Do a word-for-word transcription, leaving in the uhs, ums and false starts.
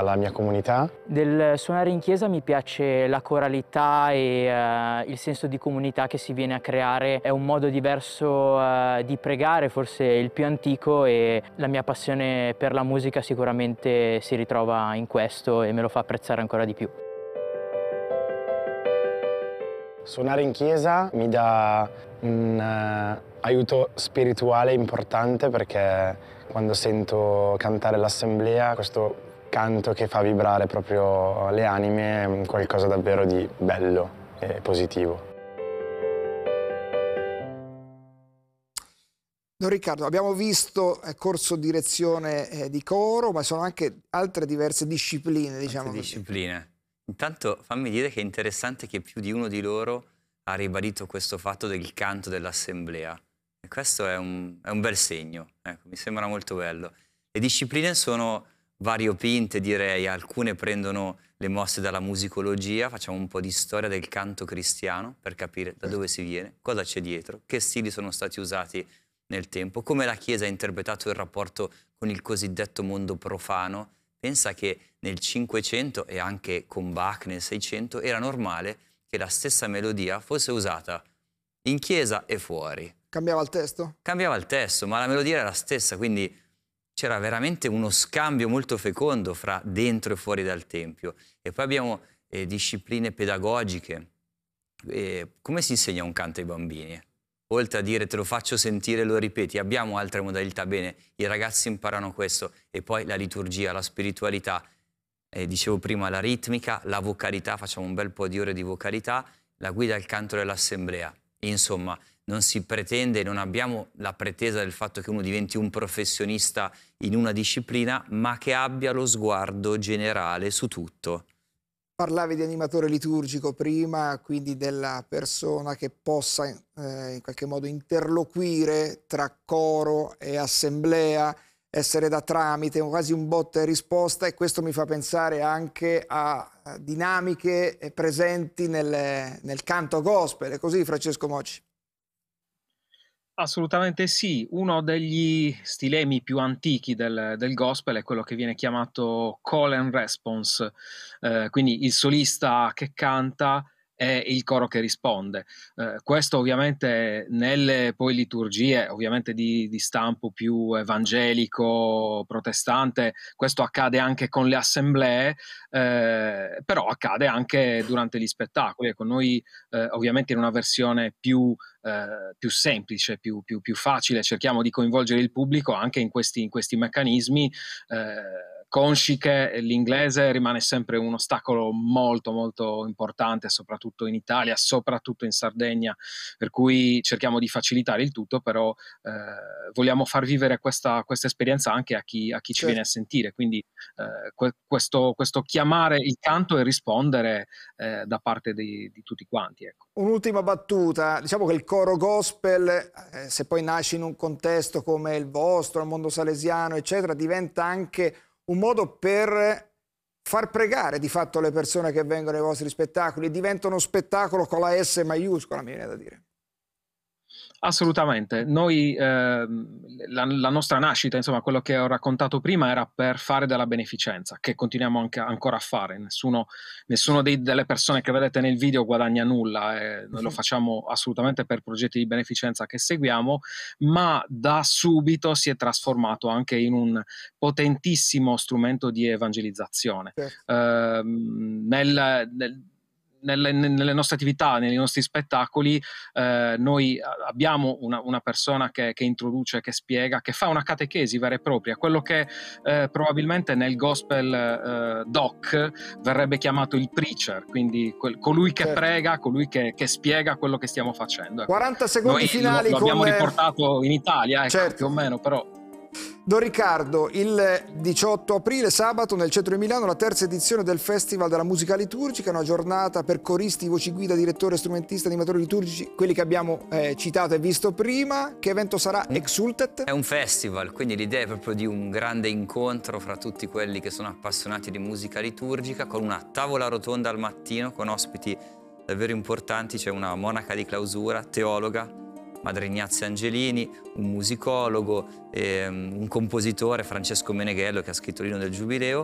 alla mia comunità. Del suonare in chiesa mi piace la coralità e uh, il senso di comunità che si viene a creare. È un modo diverso uh, di pregare, forse il più antico, e la mia passione per la musica sicuramente si ritrova in questo e me lo fa apprezzare ancora di più. Suonare in chiesa mi dà un uh, aiuto spirituale importante, perché quando sento cantare l'assemblea, questo canto che fa vibrare proprio le anime è qualcosa davvero di bello e positivo. Don Riccardo, abbiamo visto eh, corso direzione eh, di coro, ma sono anche altre diverse discipline, diciamo altre così. discipline. Intanto fammi dire che è interessante che più di uno di loro ha ribadito questo fatto del canto dell'assemblea. E questo è un, è un bel segno, ecco, mi sembra molto bello. Le discipline sono variopinte, direi, alcune prendono le mosse dalla musicologia, facciamo un po' di storia del canto cristiano per capire da dove si viene, cosa c'è dietro, che stili sono stati usati nel tempo, come la Chiesa ha interpretato il rapporto con il cosiddetto mondo profano. Pensa che nel Cinquecento e anche con Bach nel Seicento era normale che la stessa melodia fosse usata in chiesa e fuori. Cambiava il testo? Cambiava il testo, ma la melodia era la stessa, quindi c'era veramente uno scambio molto fecondo fra dentro e fuori dal Tempio. E poi abbiamo eh, discipline pedagogiche. Eh, come si insegna un canto ai bambini? Oltre a dire te lo faccio sentire, lo ripeti, abbiamo altre modalità. Bene, i ragazzi imparano questo, e poi la liturgia, la spiritualità, eh, dicevo prima la ritmica, la vocalità, facciamo un bel po' di ore di vocalità, la guida al canto dell'assemblea. Insomma, non si pretende, non abbiamo la pretesa del fatto che uno diventi un professionista in una disciplina, ma che abbia lo sguardo generale su tutto. Parlavi di animatore liturgico prima, quindi della persona che possa eh, in qualche modo interloquire tra coro e assemblea, essere da tramite, quasi un botta e risposta, e questo mi fa pensare anche a dinamiche presenti nel, nel canto gospel. È così, Francesco Mocci? Assolutamente sì. Uno degli stilemi più antichi del, del gospel è quello che viene chiamato call and response, eh, quindi il solista che canta e il coro che risponde. Eh, questo ovviamente nelle poi liturgie, ovviamente di, di stampo più evangelico, protestante, questo accade anche con le assemblee, eh, però accade anche durante gli spettacoli. Ecco, noi eh, ovviamente in una versione più Eh, più semplice, più, più, più facile, cerchiamo di coinvolgere il pubblico anche in questi, in questi meccanismi, eh, consci che l'inglese rimane sempre un ostacolo molto molto importante, soprattutto in Italia, soprattutto in Sardegna, per cui cerchiamo di facilitare il tutto, però eh, vogliamo far vivere questa, questa esperienza anche a chi, a chi ci Certo. viene a sentire, quindi eh, que questo, questo chiamare il canto e rispondere eh, da parte di, di tutti quanti, ecco. Un'ultima battuta, diciamo che il coro gospel, eh, se poi nasce in un contesto come il vostro, il mondo salesiano, eccetera, diventa anche un modo per far pregare di fatto le persone che vengono ai vostri spettacoli, diventa uno spettacolo con la S maiuscola, mi viene da dire. Assolutamente. Noi, eh, la, la nostra nascita, insomma, quello che ho raccontato prima, era per fare della beneficenza, che continuiamo anche, ancora a fare. Nessuno, nessuno dei, delle persone che vedete nel video guadagna nulla, eh, noi lo facciamo assolutamente per progetti di beneficenza che seguiamo, ma da subito si è trasformato anche in un potentissimo strumento di evangelizzazione. Certo. Eh, nel, nel Nelle, nelle nostre attività, nei nostri spettacoli, eh, noi abbiamo una, una persona che, che introduce, che spiega, che fa una catechesi vera e propria, quello che eh, probabilmente nel gospel eh, doc verrebbe chiamato il preacher, quindi quel, colui che Certo. prega, colui che, che spiega quello che stiamo facendo. Ecco. quaranta secondi noi finali lo, lo abbiamo con... riportato in Italia, ecco, certo. più o meno, però... Don Riccardo, il diciotto aprile, sabato, nel centro di Milano, la terza edizione del Festival della Musica Liturgica, una giornata per coristi, voci guida, direttore, strumentista, animatori liturgici, quelli che abbiamo eh, citato e visto prima. Che evento sarà? Exultet? È un festival, quindi l'idea è proprio di un grande incontro fra tutti quelli che sono appassionati di musica liturgica, con una tavola rotonda al mattino, con ospiti davvero importanti. C'è una monaca di clausura, teologa, Madre Ignazia Angelini, un musicologo, ehm, un compositore, Francesco Meneghello, che ha scritto l'Inno del Giubileo,